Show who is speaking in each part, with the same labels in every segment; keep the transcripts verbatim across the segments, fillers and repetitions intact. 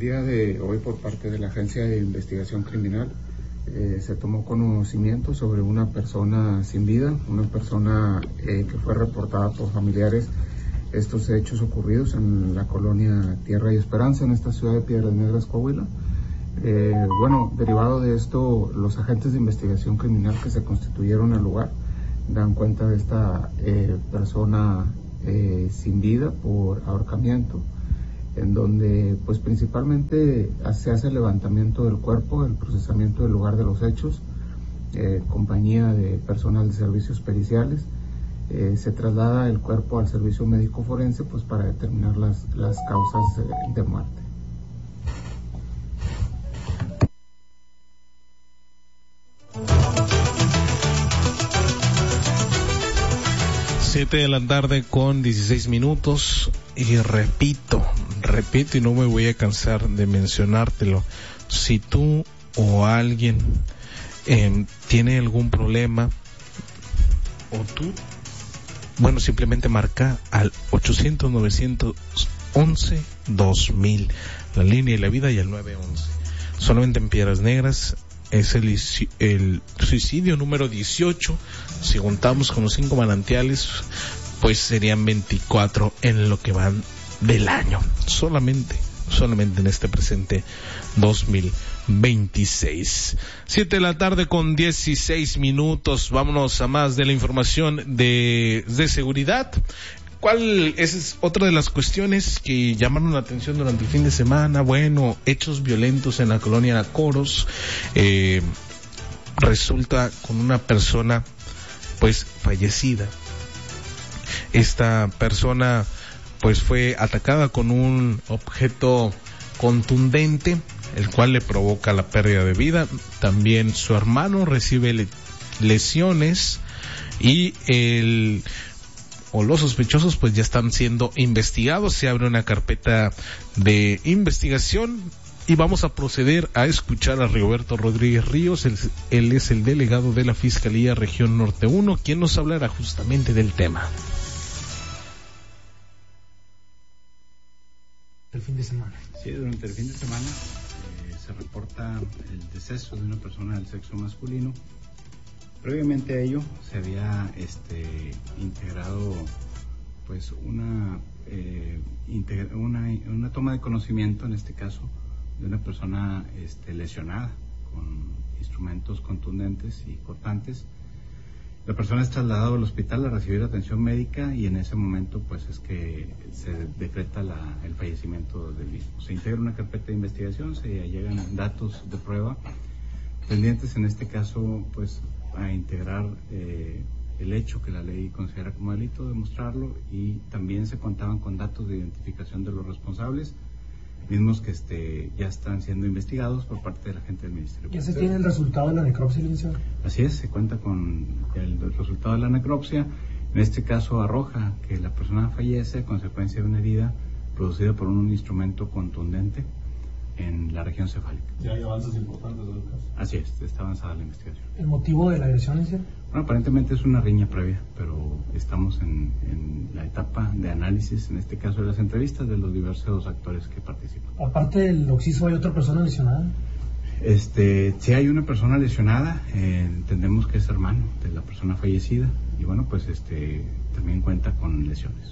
Speaker 1: día de hoy, por parte de la Agencia de Investigación Criminal, eh, se tomó conocimiento sobre una persona sin vida, una persona eh, que fue reportada por familiares estos hechos ocurridos en la colonia Tierra y Esperanza, en esta ciudad de Piedras Negras, Coahuila. Eh, bueno, derivado de esto, los agentes de investigación criminal que se constituyeron al lugar dan cuenta de esta eh, persona eh, sin vida por ahorcamiento, en donde pues principalmente se hace el levantamiento del cuerpo, el procesamiento del lugar de los hechos, eh, compañía de personal de servicios periciales, eh, se traslada el cuerpo al servicio médico forense pues para determinar las, las causas de, de muerte.
Speaker 2: Siete de la tarde con dieciséis minutos y repito, repito y no me voy a cansar de mencionártelo. Si tú o alguien eh, tiene algún problema o tú, bueno, simplemente marca al ochocientos, novecientos once, dos mil, la línea de la vida, y al nueve once. Solamente en Piedras Negras es el, el suicidio número dieciocho. Si juntamos con los cinco manantiales, pues serían veinticuatro en lo que van del año. Solamente, solamente en este presente dos mil veintiséis. Siete de la tarde con dieciséis minutos. Vámonos a más de la información de, de seguridad. ¿Cuál es otra de las cuestiones que llamaron la atención durante el fin de semana? Bueno, hechos violentos en la colonia Coros. Eh, resulta con una persona pues fallecida. Esta persona pues fue atacada con un objeto contundente, el cual le provoca la pérdida de vida. También su hermano recibe le- lesiones y el o los sospechosos pues ya están siendo investigados. Se abre una carpeta de investigación y vamos a proceder a escuchar a Rigoberto Rodríguez Ríos. Él, él es el delegado de la Fiscalía Región Norte uno, quien nos hablará justamente del tema.
Speaker 3: El fin de semana.
Speaker 4: Sí, durante el fin de semana eh, se reporta el deceso de una persona del sexo masculino. Previamente a ello se había este, integrado pues una, eh, integra, una una toma de conocimiento, en este caso, de una persona este, lesionada con instrumentos contundentes y cortantes. La persona es trasladada al hospital a recibir atención médica y en ese momento pues es que se decreta la, el fallecimiento del mismo. Se integra una carpeta de investigación, se llegan datos de prueba pendientes, en este caso pues a integrar eh, el hecho que la ley considera como delito, demostrarlo, y también se contaban con datos de identificación de los responsables, mismos que este ya están siendo investigados por parte de la gente del Ministerio.
Speaker 3: ¿Ya se tiene el resultado de la necropsia, licenciado?
Speaker 4: Así es, se cuenta con el resultado de la necropsia. En este caso arroja que la persona fallece a consecuencia de una herida producida por un instrumento contundente en la región cefálica.
Speaker 5: ¿Ya hay avances importantes del caso?
Speaker 4: Así es, está avanzada la investigación.
Speaker 3: ¿El motivo de la agresión, licenciado?
Speaker 4: Bueno, aparentemente es una riña previa, pero estamos en, en la etapa de análisis, en este caso de las entrevistas de los diversos actores que participan.
Speaker 3: Aparte del occiso, ¿hay otra persona lesionada?
Speaker 4: Este, si hay una persona lesionada, eh, entendemos que es hermano de la persona fallecida, y bueno, pues este también cuenta con lesiones.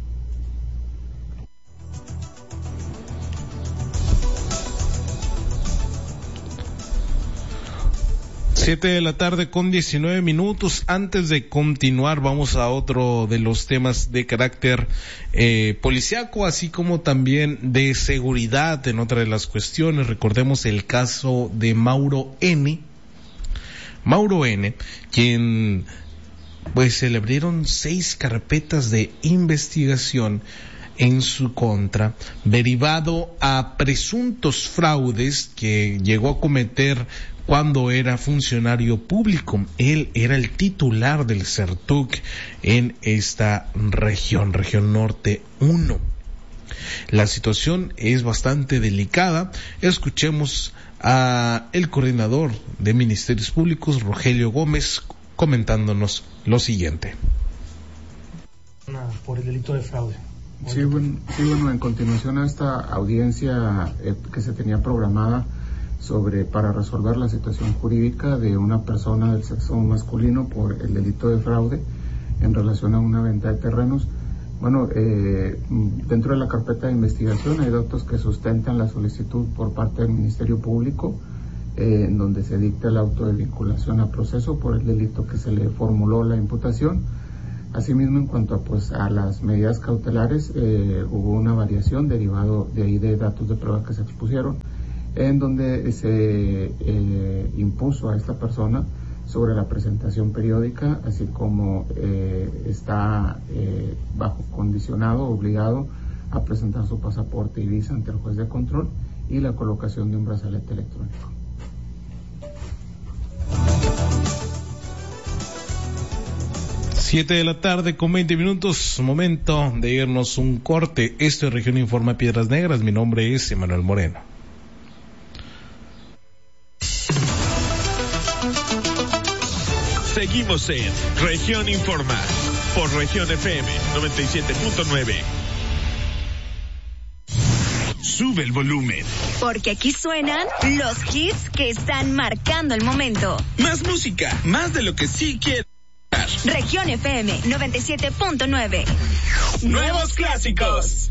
Speaker 2: Siete de la tarde con diecinueve minutos. Antes de continuar, vamos a otro de los temas de carácter eh, policiaco, así como también de seguridad en otra de las cuestiones. Recordemos el caso de Mauro N. Mauro N, quien pues se le abrieron seis carpetas de investigación en su contra, derivado a presuntos fraudes que llegó a cometer cuando era funcionario público. Él era el titular del CERTUC en esta región, región norte uno. La situación es bastante delicada. Escuchemos a el coordinador de Ministerios Públicos, Rogelio Gómez, comentándonos lo siguiente.
Speaker 3: Por el delito de fraude.
Speaker 1: Sí, bueno, sí, bueno, en continuación a esta audiencia eh, que se tenía programada sobre para resolver la situación jurídica de una persona del sexo masculino por el delito de fraude en relación a una venta de terrenos. Bueno, eh, dentro de la carpeta de investigación hay datos que sustentan la solicitud por parte del Ministerio Público, eh, en donde se dicta el auto de vinculación a proceso por el delito que se le formuló la imputación. Asimismo, en cuanto a, pues, a las medidas cautelares, eh, hubo una variación derivado de ahí de datos de prueba que se expusieron, en donde se eh, impuso a esta persona sobre la presentación periódica, así como eh, está eh, bajo condicionado, obligado a presentar su pasaporte y visa ante el juez de control y la colocación de un brazalete electrónico.
Speaker 2: Siete de la tarde con veinte minutos, momento de irnos un corte. Esto es Región Informa Piedras Negras, mi nombre es Emanuel Moreno.
Speaker 6: Seguimos en Región Informa por Región F M noventa y siete punto nueve. Sube el volumen,
Speaker 7: porque aquí suenan los hits que están marcando el momento.
Speaker 6: Más música, más de lo que sí quieres.
Speaker 7: Región F M noventa y siete punto nueve.
Speaker 6: Nuevos clásicos.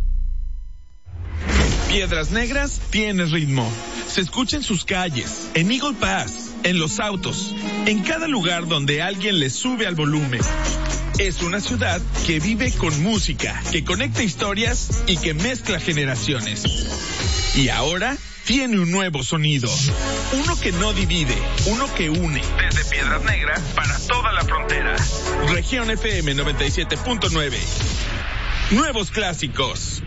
Speaker 6: Piedras Negras tiene ritmo. Se escucha en sus calles, en Eagle Pass, en los autos, en cada lugar donde alguien le sube al volumen. Es una ciudad que vive con música, que conecta historias y que mezcla generaciones. Y ahora tiene un nuevo sonido. Uno que no divide, uno que une. Desde Piedras Negras para toda la frontera. Región F M noventa y siete punto nueve. Nuevos clásicos.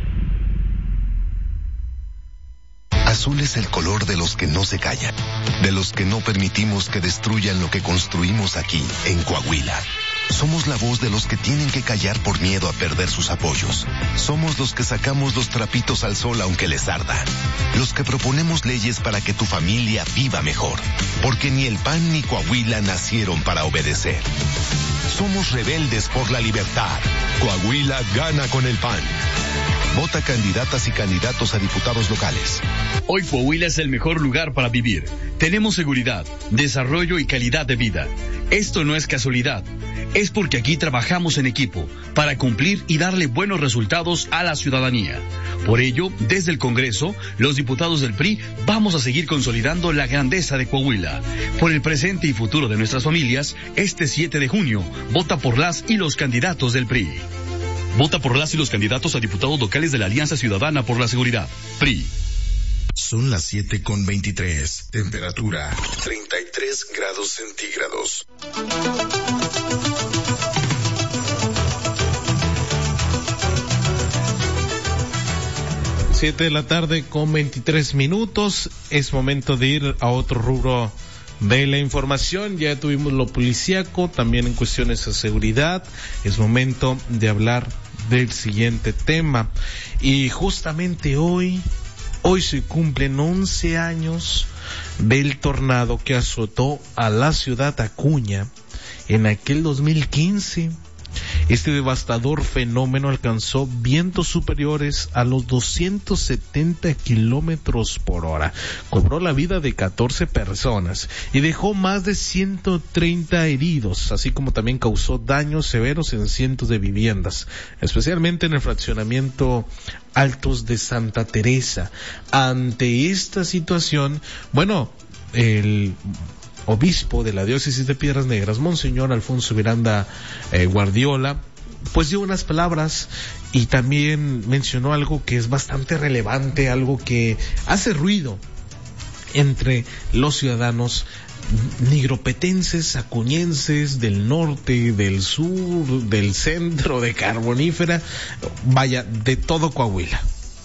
Speaker 8: Azul es el color de los que no se callan, de los que no permitimos que destruyan lo que construimos aquí, en Coahuila. Somos la voz de los que tienen que callar por miedo a perder sus apoyos. Somos los que sacamos los trapitos al sol aunque les arda. Los que proponemos leyes para que tu familia viva mejor. Porque ni el P A N ni Coahuila nacieron para obedecer. Somos rebeldes por la libertad. Coahuila gana con el P A N. Vota candidatas y candidatos a diputados locales.
Speaker 9: Hoy Coahuila es el mejor lugar para vivir. Tenemos seguridad, desarrollo y calidad de vida. Esto no es casualidad. Es porque aquí trabajamos en equipo para cumplir y darle buenos resultados a la ciudadanía. Por ello, desde el Congreso, los diputados del P R I vamos a seguir consolidando la grandeza de Coahuila. Por el presente y futuro de nuestras familias, este siete de junio, vota por las y los candidatos del P R I. Vota por las y los candidatos a diputados locales de la Alianza Ciudadana por la Seguridad, P R I.
Speaker 8: Son las siete con veintitrés. Temperatura treinta y tres grados centígrados.
Speaker 2: Siete de la tarde con veintitrés minutos. Es momento de ir a otro rubro de la información. Ya tuvimos lo policíaco, también en cuestiones de seguridad. Es momento de hablar del siguiente tema. Y justamente hoy, hoy se cumplen once años del tornado que azotó a la ciudad Acuña en aquel dos mil quince. Este devastador fenómeno alcanzó vientos superiores a los doscientos setenta kilómetros por hora, cobró la vida de catorce personas y dejó más de ciento treinta heridos, así como también causó daños severos en cientos de viviendas, especialmente en el fraccionamiento Altos de Santa Teresa. Ante esta situación, bueno, el obispo de la diócesis de Piedras Negras, Monseñor Alfonso Miranda eh, Guardiola, pues dio unas palabras y también mencionó algo que es bastante relevante, algo que hace ruido entre los ciudadanos nigropetenses, acuñenses, del norte, del sur, del centro, de Carbonífera, vaya, de todo Coahuila.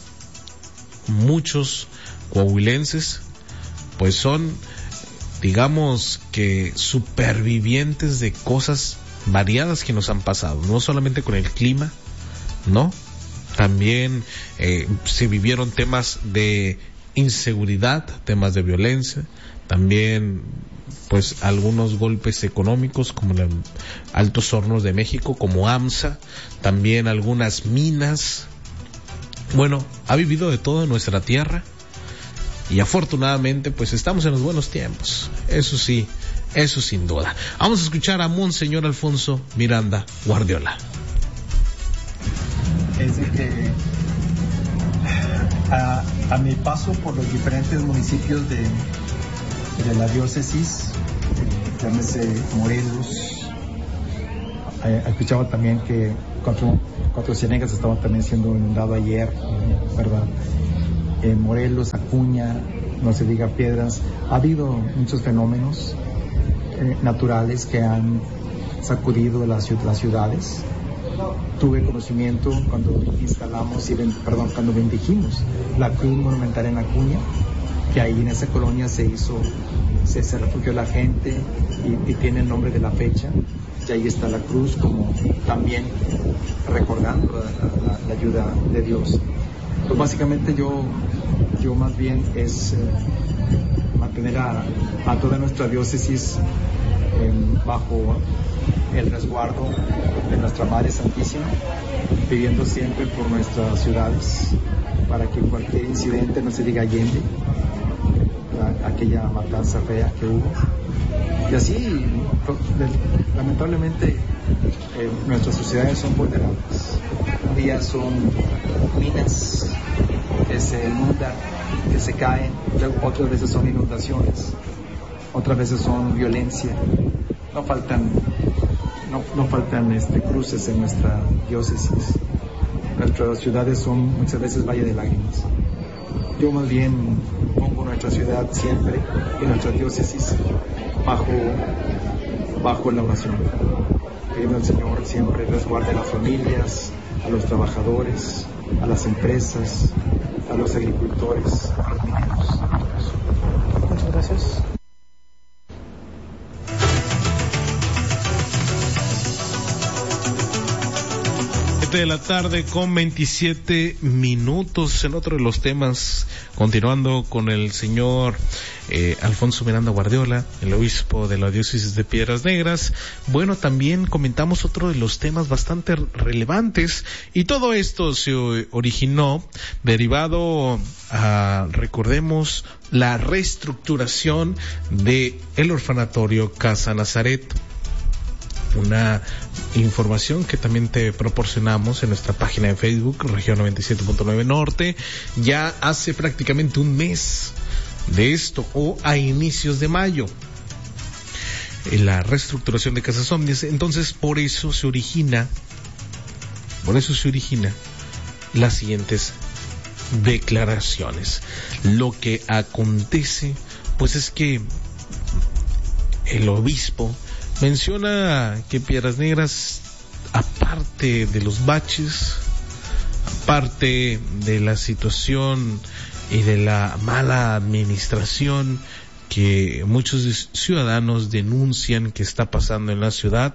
Speaker 2: Muchos coahuilenses pues son, digamos que supervivientes de cosas variadas que nos han pasado, no solamente con el clima, ¿no? También eh, se vivieron temas de inseguridad, temas de violencia, también pues algunos golpes económicos como el Altos Hornos de México, como AMSA, también algunas minas. Bueno, ha vivido de todo en nuestra tierra y afortunadamente pues estamos en los buenos tiempos, eso sí, eso sin duda. Vamos a escuchar a Monseñor Alfonso Miranda Guardiola.
Speaker 10: Es de que a, a mi paso por los diferentes municipios de, de la diócesis, llámese Morelos, eh, escuchaba también que Cuatro, Cuatro Ciénegas estaba también siendo inundado ayer, ¿verdad? En Morelos, Acuña, no se diga Piedras, ha habido muchos fenómenos eh, naturales que han sacudido las, las ciudades. Tuve conocimiento cuando instalamos, y ben, perdón, cuando bendijimos la cruz monumental en Acuña, que ahí en esa colonia se hizo, se, se refugió la gente y, y tiene el nombre de la fecha, y ahí está la cruz como también recordando la, la, la ayuda de Dios. Pues básicamente yo, yo más bien es eh, mantener a, a toda nuestra diócesis eh, bajo el resguardo de nuestra Madre Santísima, pidiendo siempre por nuestras ciudades para que cualquier incidente no se diga Allende, la, aquella matanza fea que hubo. Y así, lamentablemente, eh, nuestras sociedades son vulnerables. Un día son minas que se inundan, que se caen, otras veces son inundaciones, otras veces son violencia. No faltan, no, no faltan este, cruces en nuestra diócesis. Nuestras ciudades son muchas veces valle de lágrimas. Yo más bien pongo nuestra ciudad siempre y nuestra diócesis bajo, bajo la oración. Pidiendo al Señor siempre resguarde a las familias, a los trabajadores, a las empresas, a los agricultores, a los mineros. Muchas gracias.
Speaker 2: De la tarde con veintisiete minutos. En otro de los temas, continuando con el señor eh, Alfonso Miranda Guardiola, el obispo de la diócesis de Piedras Negras. Bueno, también comentamos otro de los temas bastante relevantes, y todo esto se originó derivado a, recordemos, la reestructuración de el orfanatorio Casa Nazaret. Una información que también te proporcionamos en nuestra página de Facebook, Región noventa y siete punto nueve Norte, ya hace prácticamente un mes de esto, o a inicios de mayo, en la reestructuración de Casas Omnias. Entonces, por eso se origina, por eso se origina las siguientes declaraciones. Lo que acontece, pues es que el obispo menciona que Piedras Negras, aparte de los baches, aparte de la situación y de la mala administración que muchos ciudadanos denuncian que está pasando en la ciudad,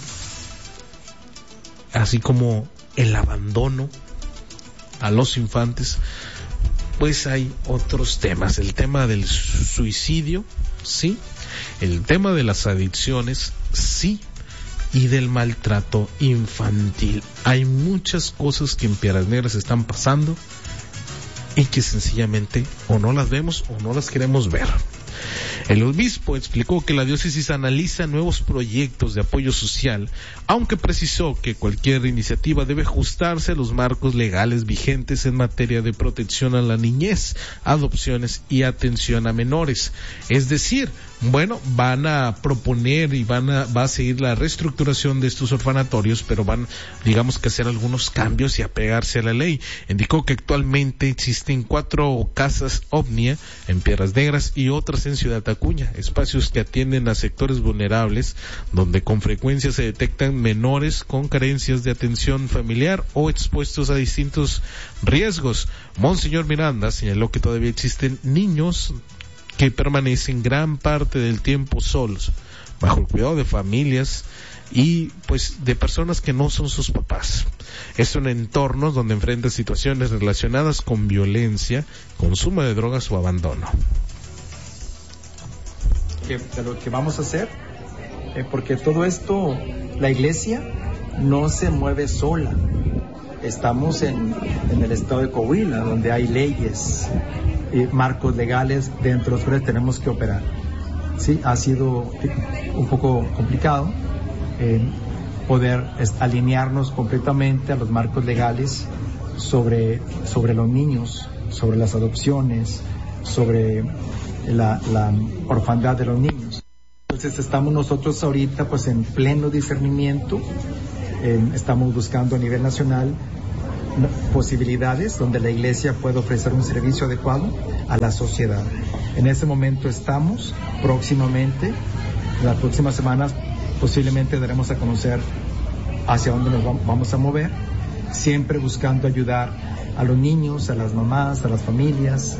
Speaker 2: así como el abandono a los infantes, pues hay otros temas. El tema del suicidio, sí. El tema de las adicciones, sí. Y del maltrato infantil. Hay muchas cosas que en Piedras Negras están pasando y que sencillamente o no las vemos o no las queremos ver. El obispo explicó que la diócesis analiza nuevos proyectos de apoyo social, aunque precisó que cualquier iniciativa debe ajustarse a los marcos legales vigentes en materia de protección a la niñez, adopciones y atención a menores. Es decir, bueno, van a proponer y van a, va a seguir la reestructuración de estos orfanatorios, pero van, digamos, que hacer algunos cambios y apegarse a la ley. Indicó que actualmente existen cuatro casas Omnia en Piedras Negras y otras en Ciudad Acuña, espacios que atienden a sectores vulnerables, donde con frecuencia se detectan menores con carencias de atención familiar o expuestos a distintos riesgos. Monseñor Miranda señaló que todavía existen niños que permanecen gran parte del tiempo solos, bajo el cuidado de familias y pues de personas que no son sus papás. Es un entorno donde enfrentan situaciones relacionadas con violencia, consumo de drogas o abandono.
Speaker 10: que, de lo que vamos a hacer, eh, porque todo esto, la iglesia no se mueve sola. Estamos en, en el estado de Coahuila, donde hay leyes y marcos legales dentro de los cuales tenemos que operar. Sí, ha sido un poco complicado eh, poder alinearnos completamente a los marcos legales sobre, sobre los niños, sobre las adopciones, sobre la, la orfandad de los niños. Entonces estamos nosotros ahorita pues en pleno discernimiento, eh, estamos buscando a nivel nacional posibilidades donde la iglesia pueda ofrecer un servicio adecuado a la sociedad. En ese momento estamos, próximamente, en las próximas semanas posiblemente daremos a conocer hacia dónde nos vamos a mover, siempre buscando ayudar a los niños, a las mamás, a las familias,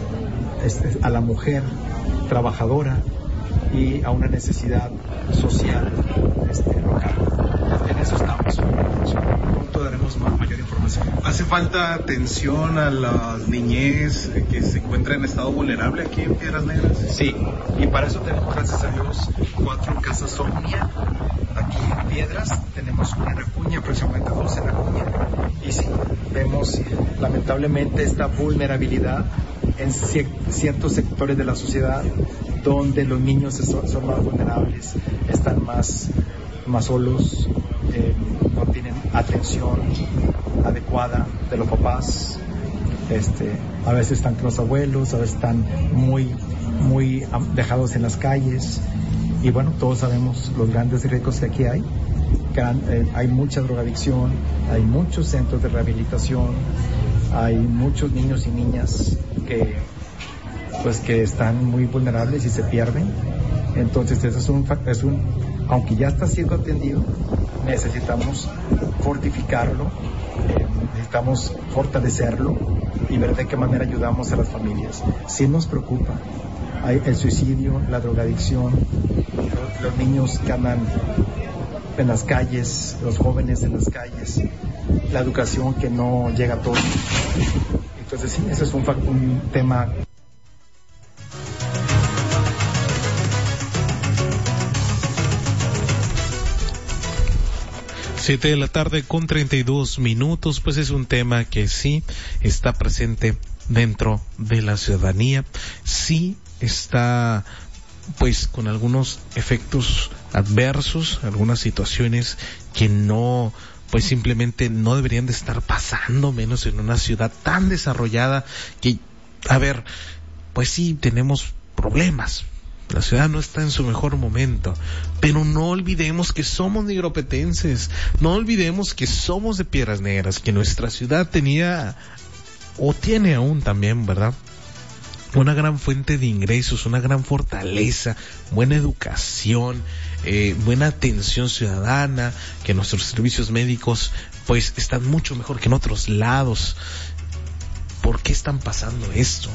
Speaker 10: a la mujer trabajadora y a una necesidad social este, local. En eso estamos. Pronto daremos mayor información.
Speaker 2: ¿Hace falta atención a las niñez que se encuentran en estado vulnerable aquí en Piedras Negras?
Speaker 10: Sí, y para eso tenemos, gracias a Dios, cuatro casas Omnia. Aquí en Piedras tenemos una en Acuña, aproximadamente dos en Acuña. Y sí, vemos lamentablemente esta vulnerabilidad en ciertos sectores de la sociedad donde los niños son, son más vulnerables, están más, más solos, eh, no tienen atención adecuada de los papás, este, a veces están con los abuelos, a veces están muy, muy dejados en las calles y bueno, todos sabemos los grandes riesgos que aquí hay. Gran, eh, hay mucha drogadicción, hay muchos centros de rehabilitación, hay muchos niños y niñas que pues que están muy vulnerables y se pierden. Entonces eso es un, es un aunque ya está siendo atendido, necesitamos fortificarlo, eh, necesitamos fortalecerlo y ver de qué manera ayudamos a las familias. Sí nos preocupa hay el suicidio, la drogadicción, los, los niños que andan en las calles, los jóvenes en las calles, la educación que no llega a todos. Entonces sí, ese es un, un tema.
Speaker 2: Siete de la tarde con treinta y dos minutos, pues es un tema que sí está presente dentro de la ciudadanía, sí está pues con algunos efectos adversos, algunas situaciones que no, pues simplemente no deberían de estar pasando, menos en una ciudad tan desarrollada que, a ver, pues sí tenemos problemas. La ciudad no está en su mejor momento, pero no olvidemos que somos nigropetenses, no olvidemos que somos de Piedras Negras, que nuestra ciudad tenía, o tiene aún también, ¿verdad?, una gran fuente de ingresos, una gran fortaleza, buena educación, eh, buena atención ciudadana, que nuestros servicios médicos pues están mucho mejor que en otros lados. ¿Por qué están pasando esto?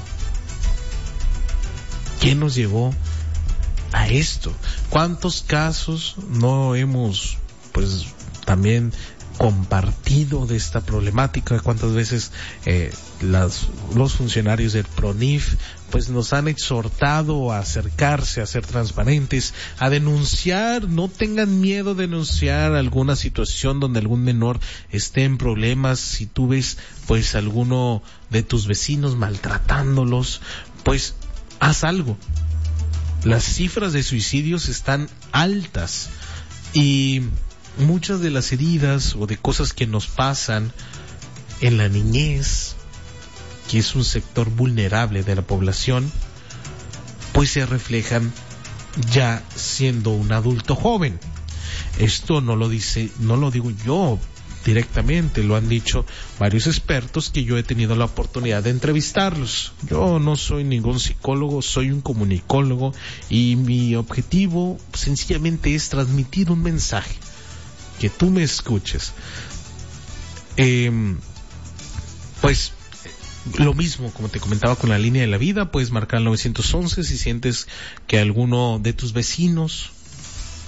Speaker 2: ¿Qué nos llevó a esto? ¿Cuántos casos no hemos pues también compartido de esta problemática? ¿Cuántas veces eh, las, los funcionarios del PRONIF pues nos han exhortado a acercarse, a ser transparentes, a denunciar? No tengan miedo de denunciar alguna situación donde algún menor esté en problemas. Si tú ves pues alguno de tus vecinos maltratándolos, pues haz algo. Las cifras de suicidios están altas y muchas de las heridas o de cosas que nos pasan en la niñez, que es un sector vulnerable de la población, pues se reflejan ya siendo un adulto joven. Esto no lo dice, no lo digo yo directamente, lo han dicho varios expertos que yo he tenido la oportunidad de entrevistarlos. Yo no soy ningún psicólogo, soy un comunicólogo y mi objetivo sencillamente es transmitir un mensaje, que tú me escuches. Eh, pues lo mismo, como te comentaba con la línea de la vida, puedes marcar el nueve once si sientes que alguno de tus vecinos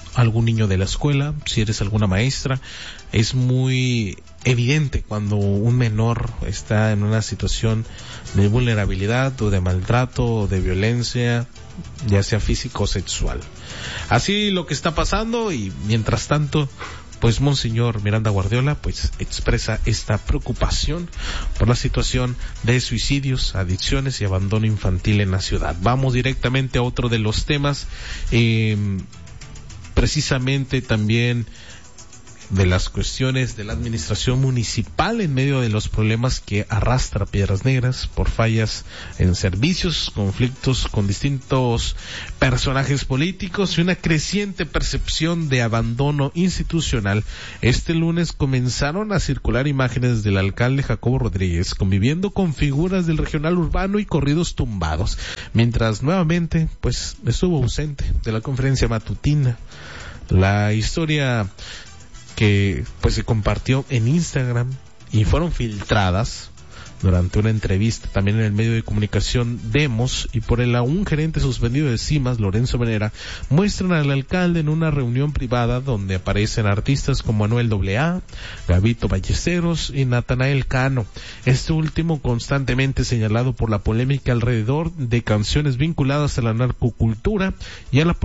Speaker 2: algún niño de la escuela, si eres alguna maestra. Es muy evidente cuando un menor está en una situación de vulnerabilidad o de maltrato o de violencia, ya sea físico o sexual. Así lo que está pasando, y mientras tanto, pues Monseñor Miranda Guardiola pues expresa esta preocupación por la situación de suicidios, adicciones y abandono infantil en la ciudad. Vamos directamente a otro de los temas, eh, precisamente también de las cuestiones de la administración municipal en medio de los problemas que arrastra Piedras Negras por fallas en servicios, conflictos con distintos personajes políticos y una creciente percepción de abandono institucional. Este lunes comenzaron a circular imágenes del alcalde Jacobo Rodríguez conviviendo con figuras del regional urbano y corridos tumbados, mientras nuevamente pues estuvo ausente de la conferencia matutina. La historia que pues se compartió en Instagram y fueron filtradas durante una entrevista también en el medio de comunicación Demos y por el aún gerente suspendido de CIMAS, Lorenzo Venera, muestran al alcalde en una reunión privada donde aparecen artistas como Manuel doble A, Gabito Ballesteros y Natanael Cano, este último constantemente señalado por la polémica alrededor de canciones vinculadas a la narcocultura y a la